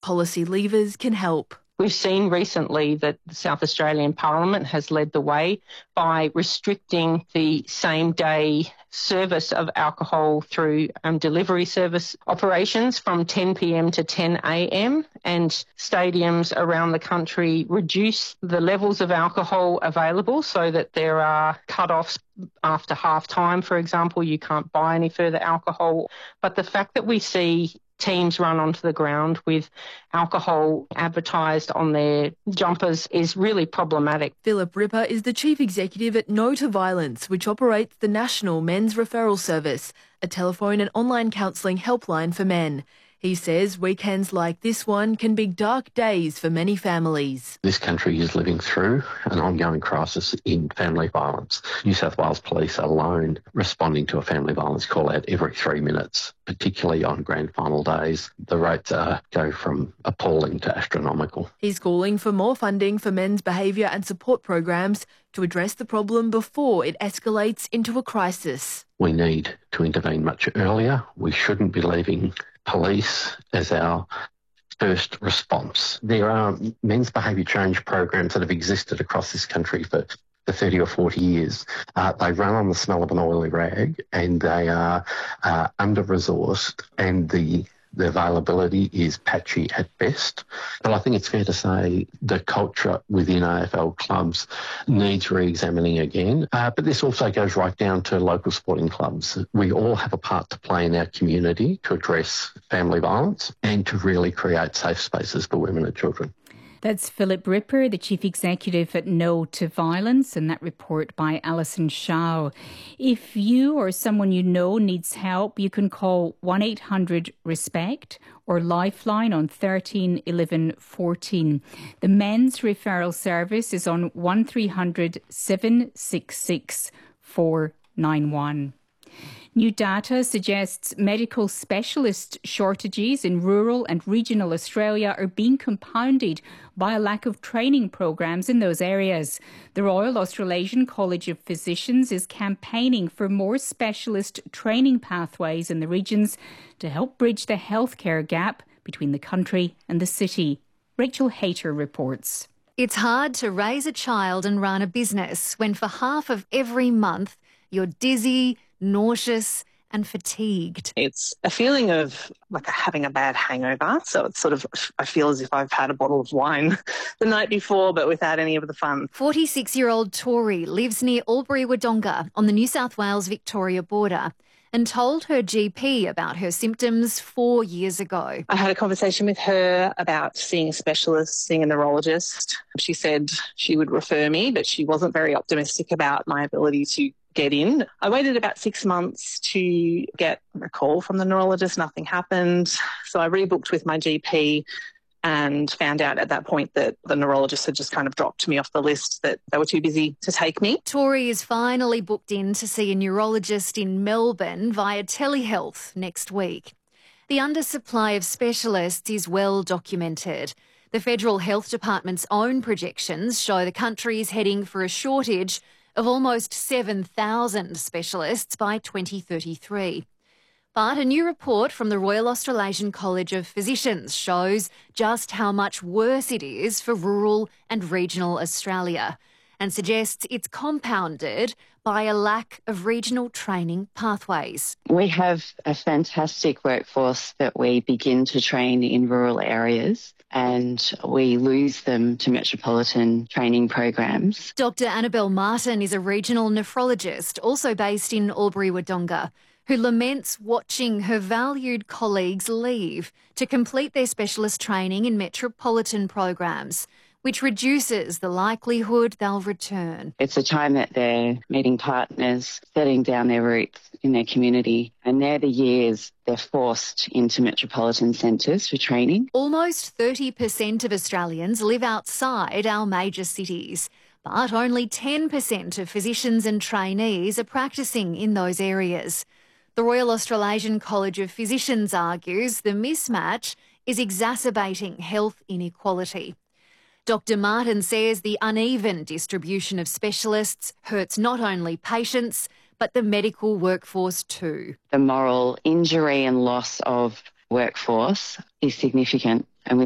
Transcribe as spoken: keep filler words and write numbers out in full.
policy levers can help. We've seen recently that the South Australian Parliament has led the way by restricting the same-day service of alcohol through um, delivery service operations from ten p m to ten a m, and stadiums around the country reduce the levels of alcohol available so that there are cut-offs after half-time, for example. You can't buy any further alcohol. But the fact that we see teams run onto the ground with alcohol advertised on their jumpers is really problematic. Philip Ripper is the Chief Executive at No to Violence, which operates the National Men's Referral Service, a telephone and online counselling helpline for men. He says weekends like this one can be dark days for many families. This country is living through an ongoing crisis in family violence. New South Wales Police alone responding to a family violence call out every three minutes, particularly on grand final days. The rates uh, go from appalling to astronomical. He's calling for more funding for men's behaviour and support programs to address the problem before it escalates into a crisis. We need to intervene much earlier. We shouldn't be leaving police as our first response. There are men's behaviour change programs that have existed across this country for, for thirty or forty years. Uh, they run on the smell of an oily rag, and they are uh, under-resourced, and the The availability is patchy at best. But I think it's fair to say the culture within A F L clubs needs re-examining again. Uh, but this also goes right down to local sporting clubs. We all have a part to play in our community to address family violence and to really create safe spaces for women and children. That's Philip Ripper, the Chief Executive at No to Violence, and that report by Alison Shaw. If you or someone you know needs help, you can call one eight hundred RESPECT or Lifeline on thirteen eleven fourteen. The Men's Referral Service is on one three hundred seven six six four nine one. New data suggests medical specialist shortages in rural and regional Australia are being compounded by a lack of training programs in those areas. The Royal Australasian College of Physicians is campaigning for more specialist training pathways in the regions to help bridge the healthcare gap between the country and the city. Rachel Hayter reports. It's hard to raise a child and run a business when for half of every month you're dizzy, nauseous and fatigued. It's a feeling of like having a bad hangover. So it's sort of, I feel as if I've had a bottle of wine the night before, but without any of the fun. forty-six-year-old Tori lives near Albury-Wodonga on the New South Wales-Victoria border and told her G P about her symptoms four years ago. I had a conversation with her about seeing a specialist, seeing a neurologist. She said she would refer me, but she wasn't very optimistic about my ability to get in. I waited about six months to get a call from the neurologist. Nothing happened. So I rebooked with my G P and found out at that point that the neurologist had just kind of dropped me off the list, that they were too busy to take me. Tori is finally booked in to see a neurologist in Melbourne via telehealth next week. The undersupply of specialists is well documented. The Federal Health Department's own projections show the country is heading for a shortage of almost seven thousand specialists by twenty thirty-three. But a new report from the Royal Australasian College of Physicians shows just how much worse it is for rural and regional Australia and suggests it's compounded by a lack of regional training pathways. We have a fantastic workforce that we begin to train in rural areas and we lose them to metropolitan training programs. Doctor Annabelle Martin is a regional nephrologist, also based in Albury-Wodonga, who laments watching her valued colleagues leave to complete their specialist training in metropolitan programs, which reduces the likelihood they'll return. It's a time that they're meeting partners, setting down their roots in their community, and they're the years they're forced into metropolitan centres for training. Almost thirty percent of Australians live outside our major cities, but only ten percent of physicians and trainees are practising in those areas. The Royal Australasian College of Physicians argues the mismatch is exacerbating health inequality. Doctor Martin says the uneven distribution of specialists hurts not only patients, but the medical workforce too. The moral injury and loss of workforce is significant.